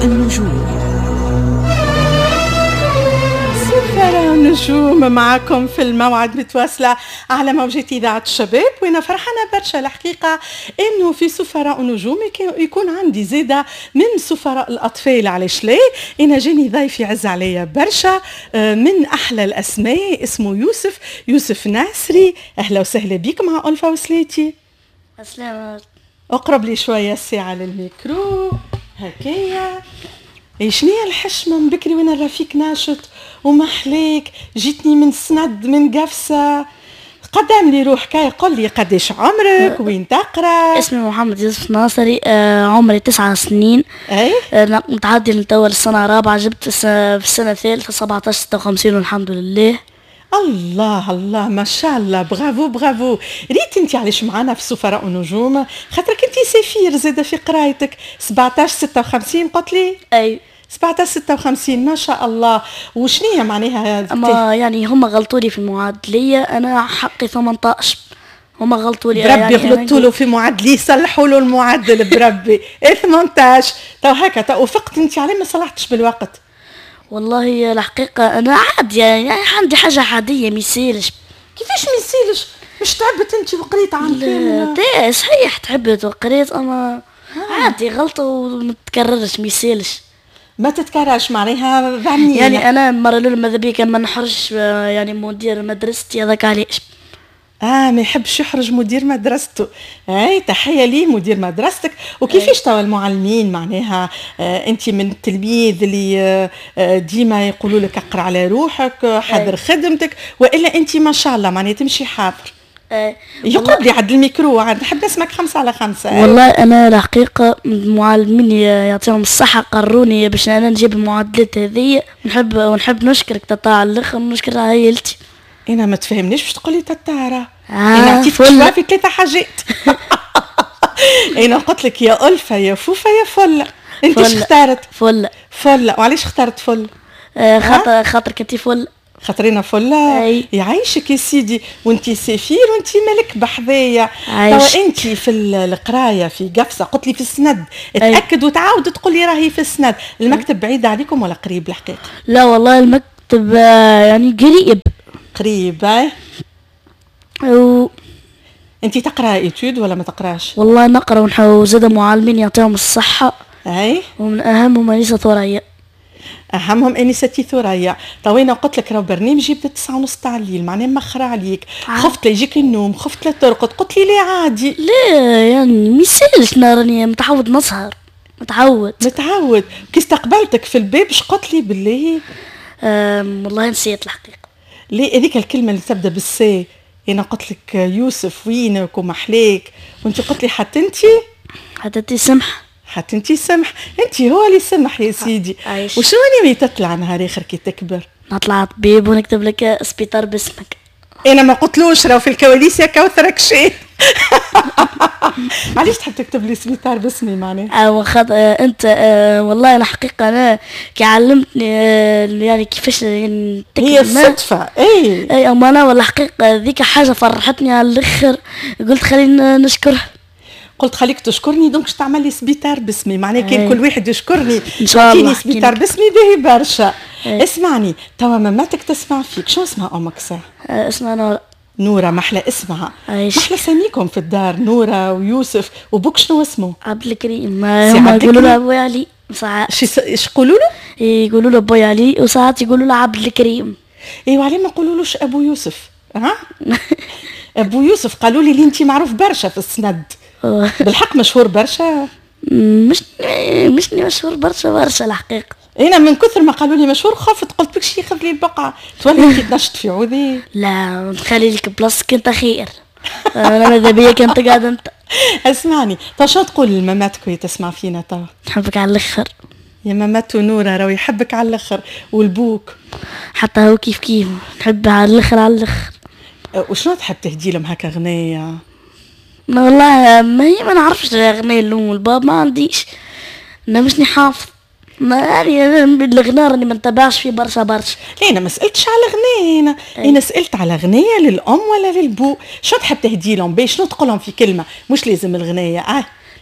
النجوم. سفراء النجوم معكم في الموعد متواصلة على موجة إذاعة الشباب، وأنا فرحانة برشا الحقيقة إنه في سفراء النجوم يكون عندي زيادة من سفراء الأطفال. علاش ليه؟ أنا جاني ضيف يعز عليا برشا من أحلى الأسماء، اسمه يوسف ناصري. أهلا وسهلا بيك مع ألفا وسلاتي. السلام. اقرب لي شوية الساعة للميكرو هكايا. شنيا الحشمة من بكري وانا رفيق ناشط ومحليك، جيتني من سند من قفصة. قدم لي روحك، قل لي قديش عمرك، وين تقرا؟ اسمي محمد يوسف ناصري، عمري 9 سنين. اي متعدي للتوا السنة رابعة، جبت في السنة الثالثة 1756 والحمد لله. الله الله ما شاء الله، برافو. ريت انت علاش معانا في سفراء النجوم؟ خاطرك انت سفير زاده في قرايتك. 1756 قلت لي؟ اي 1756 ما شاء الله. وشنية معناها؟ اما يعني هم غلطوا لي في المعادلية، انا حقي 18. هم غلطوا لي بربي يعني غلطوا له في معدل، يصلحوا له المعدل بربي. 18 تو هكا تو وفقت انت عليه، ما صلحتش بالوقت. والله الحقيقة أنا عادي، يعني عندي حاجة عادية ميسيلش. كيفاش ما يسيلش؟ مش تعبت انت وقريت عن كامل؟ صحيح تعبت وقريت، أما عادي غلطة ومتكررش ميسيلش. ما تتكررش معناها ظنية. يعني أنا مرة الأولى ماذا بيا كان ما نحرش يعني مدير مدرستي هذاك علاش. ما يحبش يحرج مدير مدرسته. تحية لي مدير مدرستك. وكيفاش توا المعلمين معناها؟ انت من التلميذ اللي ديما يقولوا لك اقرا على روحك، حضر خدمتك، والا انت ما شاء الله معناها تمشي حاضر؟ يقرب لي عند الميكرو، نحب نسمعك 5 على 5. والله انا الحقيقه المعلمين يعطيهم الصحه قروني باش انا نجيب المعادلات هذه، ونحب نشكرك تطا على الاخر، ونشكر عائلتي. انا ما تفهمنيش باش تقولي تتارا. انا عطيتك في 3 حاجات. انا قلت لك يا ألفا يا فوفا يا فله. انت ايش اختارت؟ فله. وعلاش اختارت فل؟ خاطر كنتي فل. خاطرينا فله. يعيشك يا سيدي، وانتي سفير وانتي ملك بحذايا. توا انتي في القرايه في قفصه، قلت لي في السند. اتاكد وتعاود تقول لي راهي في السند. المكتب بعيد عليكم ولا قريب الحقيقه؟ لا والله المكتب يعني قريب. انتي تقرا ايتود ولا ما تقراش؟ والله نقرا ونحاول زاد معلمين يعطيهم الصحه. ومن اهمهم انسه ثريا. اهمهم انستي ثريا. تو انا قلت لك راه برنامجي بدا 9:30 تاع الليل، معناها مخر عليك. خفت لا يجيك النوم، خفت لا ترقد. قلت لي لا عادي. لا يعني ميسالش، راني متعود نسهر. متعود كي استقبلتك في الباب اش قلت لي بالله؟ والله نسيت الحقيقه. ليه هذيك الكلمه اللي تبدا بالسي؟ انا قلت لك يوسف وينك ومحليك، وانت قلت لي حتى انت سمح. انت هو اللي سمح يا سيدي. وشو اللي تطلع نهار اخر كي تكبر؟ نطلع طبيب ونكتب لك سبيطار باسمك. انا ما قلتلوش راهو في الكواليس يا كوثرك شيء. علاش تحب تكتب لي سبيطار باسمي معناها؟ انت والله الحقيقه انا كي علمتني يعني كيفاش يعني هي الصدفه. اي اما انا والله الحقيقه ذيك حاجه فرحتني على الاخر، قلت خلينا نشكره. قلت خليك تشكرني دونك تعمل لي سبيطار باسمي، معناها كان كل واحد يشكرني ان شاء الله سبيطار باسمي باهي برشا. اسمعني توا ماماتك تسمع فيك، شو اسمها امك صح؟ اسمها نورة. محلى اسمها، محلى سميكم في الدار نورة ويوسف. وبوك شنو اسمه؟ عبد الكريم. هما يقولوا له ابوي علي ساعات. ايش يقولوا له؟ يقولوا له ابوي علي، وساعات يقولوا له عبد الكريم. وعليه ما يقولولوش ابو يوسف؟ ابو يوسف قالوا لي انت معروف برشا في السند. بالحق مشهور برشا؟ مش مشهور برشا الحقيقه. انا من كثر ما قالوا لي مشهور خفت، قلت بك شي ياخذ لي البقعه تولي كي تنشط في عودي. لا نخلي لك بلاصتك انت خير. انا ماذا بيا كنت قاعد انت. اسمعني تو شو تقول لماماتك وهي تسمع فينا؟ تو نحبك على الاخر يا مامات نورة، راهو يحبك على الاخر. والبوك حتى هو كيف نحبها على الاخر. وشنو تحب تهدي لهم هكا غنية؟ ما والله ما نعرفش غنية الام والباب، ما عنديش. انا مشني حافظ. ما يعني الغناء راني ما نتابعش فيه برشا. لا انا ما سالتش على غناء، انا سالت على غناء للام ولا للبو. شنو تحب تهدي لهم؟ باش شنو تقول لهم في كلمه؟ مش لازم الغناء.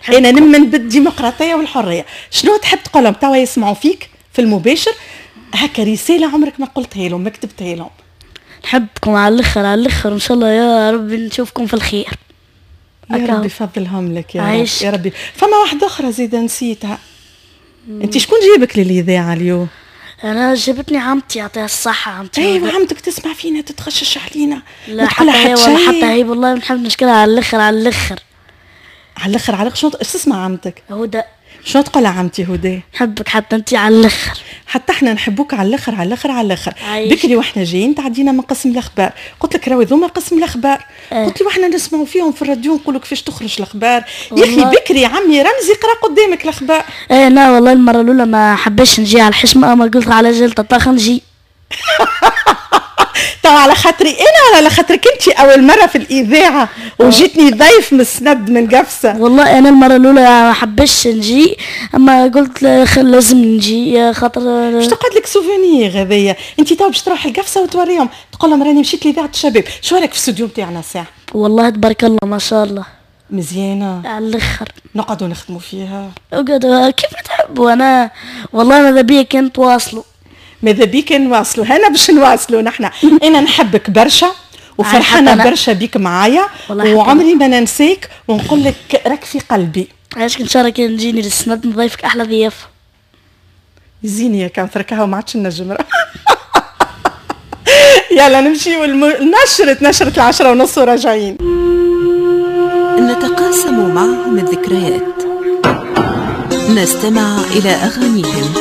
انا نمن بالديمقراطيه والحريه. شنو تحب تقول لهم توا يسمعوا فيك في المباشر هكا رساله عمرك ما قلتها لهم ما كتبتها لهم؟ نحبكم على الاخر على الاخر، ان شاء الله يا ربي نشوفكم في الخير. يا ربي فضلهم لك يا عايش. رب. يا ربي. فما واحده اخرى زيد نسيتها. انت شكون جيبك للاذاعه اليوم؟ انا جابتني عمتي يعطيها الصحه. عمتي ايوه عمتك تسمع فينا تتخشش علينا. لا حتى هي ولا حتى هي والله نحب نشكرها على الاخر على الاخر على الاخر على الاخر. شنو تسمع عمتك؟ هدى. شنو تقول عمتي هدى؟ نحبك حتى انت على الاخر. حتى احنا نحبوك على الاخر على الاخر على الاخر. عايش. بكري واحنا جايين تعدينا من قسم الاخبار، قلت لك راهو ذوما قسم الاخبار. قلت له واحنا نسمعوا فيهم في الراديو نقولوا كيفاش تخرج الاخبار. يا اخي بكري عمي رمزي قرا قدامك الاخبار. لا والله المره الاولى ما حبيتش نجي على الحشمه، اما قلت على جلطه طاخ نجي. طبعا على خاطري انا ولا على خاطرك انت اول مره في الاذاعه وجيتني ضيف مسند من قفصه؟ والله انا المره الاولى ما حبيتش نجي، اما قلت لازم نجي خاطر. باش تقعد لك سوفينير هذيا. انت تو باش تروح القفصه وتوريهم تقول لهم راني مشيت لاذاعه الشباب. شو رايك في الاستوديو نتاعنا ساعه؟ والله تبارك الله ما شاء الله مزيانه على الاخر. نقعدوا نخدموا فيها كيف تحبوا. انا والله ماذا بيا كان تواصلوا. ماذا بيك نواصلوا. هنا باش نواصلوا نحنا. انا نحبك برشا وفرحانه برشا بيك معايا وعمري ما ننسيك ونقول لك راك في قلبي. عايشك ان شاء الله كي نجيني للسند نضيفك احلى ضيافه. يزيني يا كان تركها وما عادش نجم. يلا نمشيو نشرة 10:30 وراجعين. نتقاسم معهم الذكريات، نستمع إلى أغانيهم